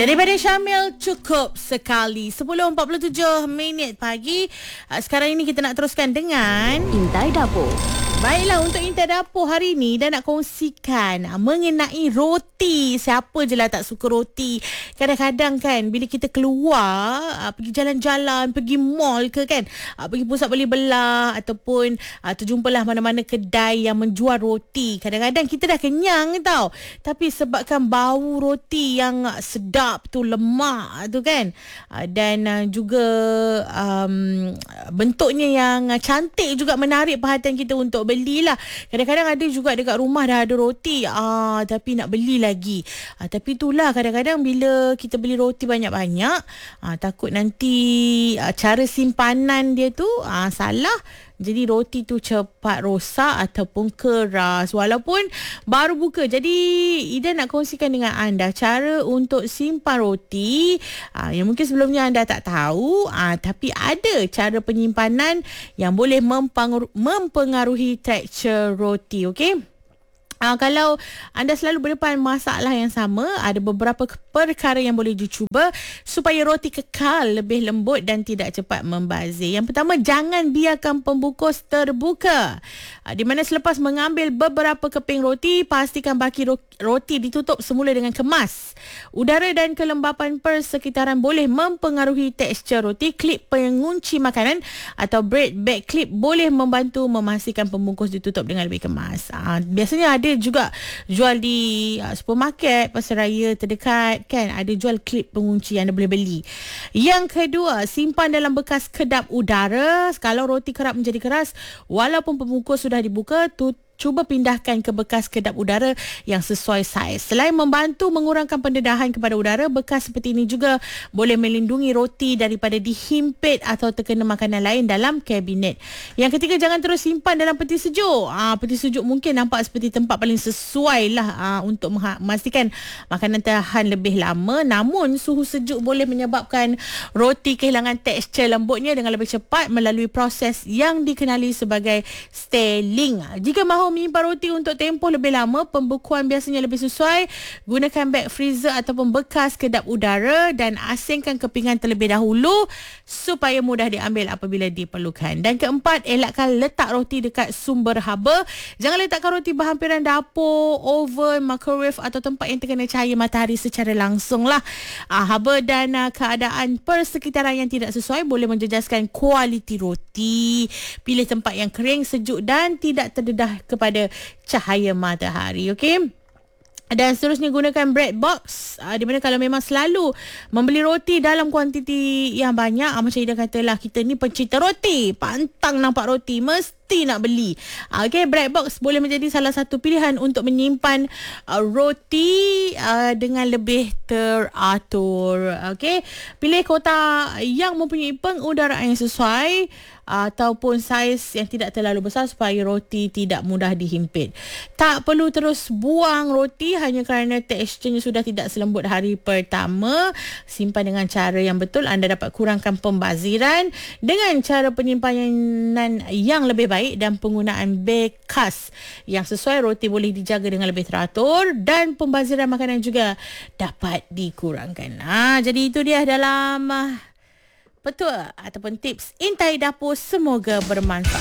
Daripada Syamil, cukup sekali 10.47 minit pagi. Sekarang ini kita nak teruskan dengan Intai Dapur. Baiklah, untuk Intai Dapur hari ni dah nak kongsikan mengenai roti. Siapa je lah tak suka roti. Kadang-kadang kan bila kita keluar, pergi jalan-jalan, pergi mall ke kan, pergi pusat beli belah ataupun terjumpalah mana-mana kedai yang menjual roti. Kadang-kadang kita dah kenyang tau, tapi sebabkan bau roti yang sedap tu, lemak tu kan, dan juga bentuknya yang cantik juga menarik perhatian kita untuk belilah. Kadang-kadang ada juga dekat rumah dah ada roti, tapi nak beli lagi. Tapi itulah, kadang-kadang bila kita beli roti banyak-banyak, takut nanti cara simpanan dia tu salah. Jadi roti tu cepat rosak ataupun keras walaupun baru buka. Jadi Ida nak kongsikan dengan anda cara untuk simpan roti yang mungkin sebelumnya anda tak tahu, tapi ada cara penyimpanan yang boleh mempengaruhi tekstur roti. Okey. Kalau anda selalu berdepan masalah yang sama, ada beberapa perkara yang boleh dicuba supaya roti kekal lebih lembut dan tidak cepat membazir. Yang pertama, jangan biarkan pembungkus terbuka. Di mana selepas mengambil beberapa keping roti, pastikan baki roti ditutup semula dengan kemas. Udara dan kelembapan persekitaran boleh mempengaruhi tekstur roti. Klip pengunci makanan atau bread bag clip boleh membantu memastikan pembungkus ditutup dengan lebih kemas. Biasanya ada juga jual di supermarket, pasaraya terdekat kan, ada jual klip pengunci yang anda boleh beli. Yang kedua, simpan dalam bekas kedap udara. Kalau roti kerap menjadi keras walaupun pembungkus sudah dibuka, cuba pindahkan ke bekas kedap udara yang sesuai saiz. Selain membantu mengurangkan pendedahan kepada udara, bekas seperti ini juga boleh melindungi roti daripada dihimpit atau terkena makanan lain dalam kabinet. Yang ketiga, jangan terus simpan dalam peti sejuk. Peti sejuk mungkin nampak seperti tempat paling sesuai lah untuk memastikan makanan tahan lebih lama. Namun suhu sejuk boleh menyebabkan roti kehilangan tekstur lembutnya dengan lebih cepat melalui proses yang dikenali sebagai staling. Jika mahu menyimpan roti untuk tempoh lebih lama, pembekuan biasanya lebih sesuai. Gunakan beg freezer ataupun bekas kedap udara dan asingkan kepingan terlebih dahulu supaya mudah diambil apabila diperlukan. Dan keempat, elakkan letak roti dekat sumber haba. Jangan letakkan roti berhampiran dapur, oven, microwave atau tempat yang terkena cahaya matahari secara langsung lah. Haba dan keadaan persekitaran yang tidak sesuai boleh menjejaskan kualiti roti. Pilih tempat yang kering, sejuk dan tidak terdedah kepada cahaya matahari. Okey. Dan seterusnya, gunakan bread box, di mana kalau memang selalu membeli roti dalam kuantiti yang banyak, macam Ida katalah, kita ni pencinta roti, pantang nampak roti mesti nak beli. Okey, bread box boleh menjadi salah satu pilihan untuk menyimpan roti dengan lebih teratur. Okey, pilih kotak yang mempunyai pengudaraan yang sesuai ataupun saiz yang tidak terlalu besar supaya roti tidak mudah dihimpit. Tak perlu terus buang roti hanya kerana teksturnya sudah tidak selembut hari pertama. Simpan dengan cara yang betul, anda dapat kurangkan pembaziran dengan cara penyimpanan yang lebih baik dan penggunaan beg khas yang sesuai. Roti boleh dijaga dengan lebih teratur dan pembaziran makanan juga dapat dikurangkan. Jadi itu dia dalam petua ataupun tips Intai Dapur, semoga bermanfaat.